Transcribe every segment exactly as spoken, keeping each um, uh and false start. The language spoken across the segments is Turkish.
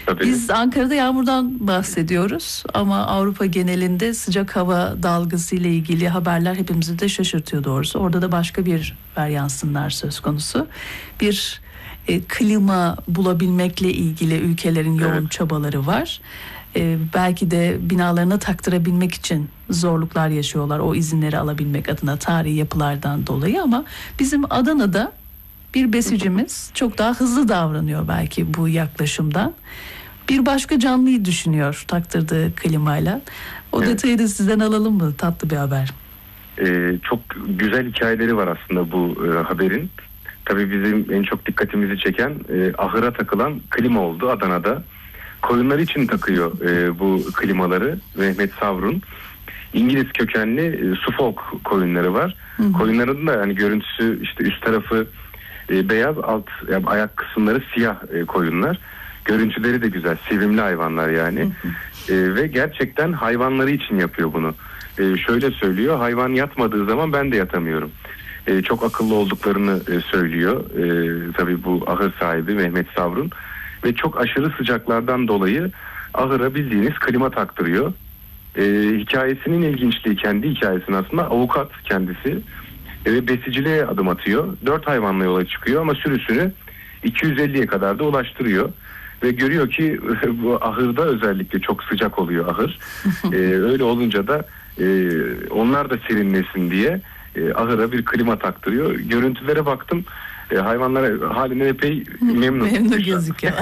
haberi. Biz Ankara'da yağmurdan bahsediyoruz ama Avrupa genelinde sıcak hava dalgası ile ilgili haberler hepimizi de şaşırtıyor doğrusu. Orada da başka bir varyansınlar söz konusu. Bir e, klima bulabilmekle ilgili ülkelerin yoğun evet. çabaları var. E, belki de binalarına taktırabilmek için zorluklar yaşıyorlar o izinleri alabilmek adına tarihi yapılardan dolayı, ama bizim Adana'da bir besicimiz çok daha hızlı davranıyor belki bu yaklaşımdan. Bir başka canlıyı düşünüyor taktırdığı klimayla. O evet. detayı da sizden alalım mı? Tatlı bir haber. Ee, çok güzel hikayeleri var aslında bu e, haberin. Tabii bizim en çok dikkatimizi çeken e, ahıra takılan klima oldu Adana'da. Koyunlar için takıyor e, bu klimaları Mehmet Savrun. İngiliz kökenli e, Suffolk koyunları var. Hı hı. Koyunların da hani görüntüsü işte üst tarafı e, beyaz, alt yani ayak kısımları siyah e, koyunlar. Görüntüleri de güzel, sevimli hayvanlar yani. Hı hı. E, ve gerçekten hayvanları için yapıyor bunu. E, şöyle söylüyor, hayvan yatmadığı zaman ben de yatamıyorum. E, çok akıllı olduklarını e, söylüyor. E, tabii bu ahır sahibi Mehmet Savrun. Ve çok aşırı sıcaklardan dolayı ahıra bildiğiniz klima taktırıyor. E, hikayesinin ilginçliği, kendi hikayesinin aslında avukat kendisi. E, ve besiciliğe adım atıyor. Dört hayvanla yola çıkıyor ama sürüsünü iki yüz elliye kadar da ulaştırıyor. Ve görüyor ki bu ahırda özellikle çok sıcak oluyor ahır. e, öyle olunca da e, onlar da serinlesin diye e, ahıra bir klima taktırıyor. Görüntülere baktım. E, hayvanlar halinden epey memnun. Memnun gözüküyor.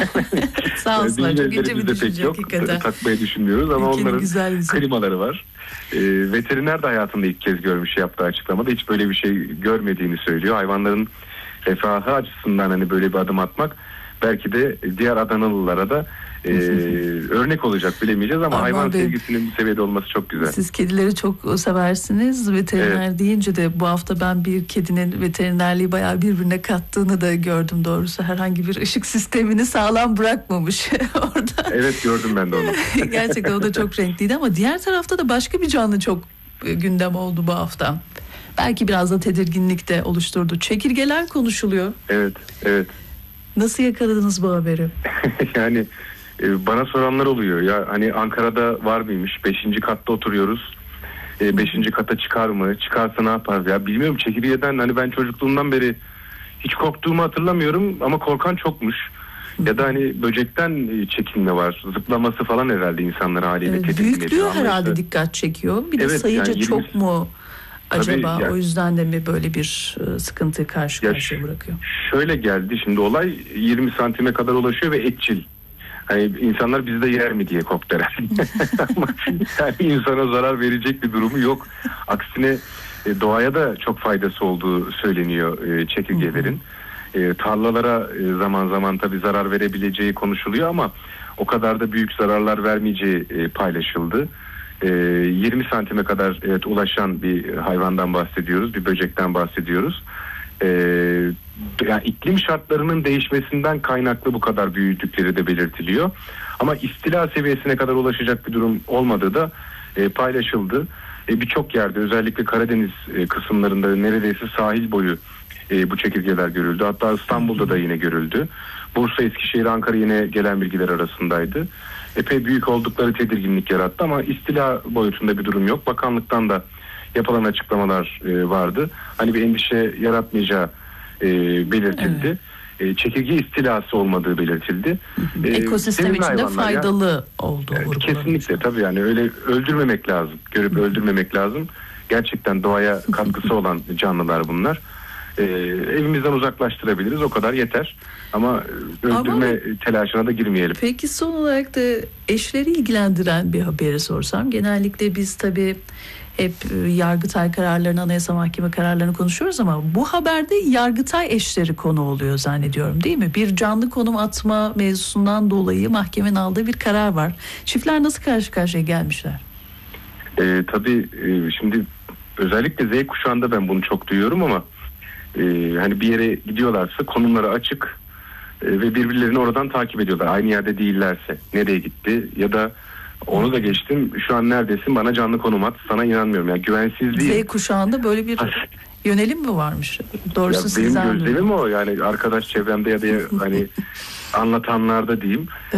Sağ olsunlar. Çok ince bir düşünce yok. hakikaten. Takmayı düşünmüyoruz ama Ülkenin onların güzel güzel. klimaları var. E, veteriner de hayatında ilk kez görmüş, yaptığı açıklamada hiç böyle bir şey görmediğini söylüyor. Hayvanların refahı açısından hani böyle bir adım atmak belki de diğer Adanalılara da e, örnek olacak, bilemeyeceğiz ama Aman hayvan Bey, sevgisinin bir seviyede olması çok güzel. Siz kedileri çok seversiniz. Veteriner evet. deyince de bu hafta ben bir kedinin veterinerliği bayağı birbirine kattığını da gördüm doğrusu. Herhangi bir ışık sistemini sağlam bırakmamış orada. Evet, gördüm ben de onu. Gerçekten o da çok renkliydi ama diğer tarafta da başka bir canlı çok gündem oldu bu hafta. Belki biraz da tedirginlik de oluşturdu. Çekirgeler konuşuluyor. Evet, evet. Nasıl yakaladınız bu haberi? Yani e, bana soranlar oluyor. Ya hani Ankara'da var mıymış? Beşinci katta oturuyoruz. E, beşinci kata çıkar mı? Çıkarsa ne yapar? Ya bilmiyorum, çekirgeden hani ben çocukluğumdan beri hiç korktuğumu hatırlamıyorum ama korkan çokmuş. Ya da hani böcekten çekinme var. Zıplaması falan herhalde insanları haliyle evet, tedirgin ediyor. Büyüklüğü herhalde işte dikkat çekiyor. Bir de evet, sayıca yani yirmi çok mu acaba yani, o yüzden de mi böyle bir sıkıntı karşı karşıya bırakıyor? Şöyle geldi şimdi olay, yirmi santime kadar ulaşıyor ve etçil. Hani insanlar bizi de yer mi diye korktu herhalde. Ama yani insana zarar verecek bir durumu yok. Aksine doğaya da çok faydası olduğu söyleniyor çekirgelerin. E, tarlalara e, zaman zaman tabii zarar verebileceği konuşuluyor ama o kadar da büyük zararlar vermeyeceği e, paylaşıldı. E, yirmi santime kadar evet, ulaşan bir hayvandan bahsediyoruz, bir böcekten bahsediyoruz. E, yani iklim şartlarının değişmesinden kaynaklı bu kadar büyüdükleri de belirtiliyor. Ama istila seviyesine kadar ulaşacak bir durum olmadığı da e, paylaşıldı. E, birçok yerde, özellikle Karadeniz e, kısımlarında neredeyse sahil boyu E, bu çekirgeler görüldü. Hatta İstanbul'da da yine görüldü. Bursa, Eskişehir, Ankara yine gelen bilgiler arasındaydı. Epey büyük oldukları tedirginlik yarattı ama istila boyutunda bir durum yok. Bakanlıktan da yapılan açıklamalar e, vardı. Hani bir endişe yaratmayacağı e, belirtildi. Evet. E, çekirge istilası olmadığı belirtildi. E, Ekosistem içinde faydalı ya, olduğu evet, kesinlikle tabii, yani öyle öldürmemek lazım. Görüp Hı. öldürmemek lazım. Gerçekten doğaya katkısı olan canlılar bunlar. Ee, evimizden uzaklaştırabiliriz, o kadar yeter ama öldürme ama, telaşına da girmeyelim. Peki son olarak da eşleri ilgilendiren bir haberi sorsam, genellikle biz tabii hep Yargıtay kararlarını, Anayasa Mahkeme kararlarını konuşuyoruz ama bu haberde Yargıtay eşleri konu oluyor zannediyorum, değil mi? Bir canlı konum atma mevzusundan dolayı mahkemenin aldığı bir karar var. Çiftler nasıl karşı karşıya gelmişler? Ee, tabii e, şimdi özellikle Z kuşağında ben bunu çok duyuyorum ama Ee, hani bir yere gidiyorlarsa konumları açık e, ve birbirlerini oradan takip ediyorlar. Aynı yerde değillerse nereye gitti ya da onu da geçtim, şu an neredesin, bana canlı konum at, sana inanmıyorum. Yani güvensizliği. Z kuşağında böyle bir yönelim mi varmış? Doğrusu ya benim gözlemim o, yani arkadaş çevremde ya da hani anlatanlarda diyeyim.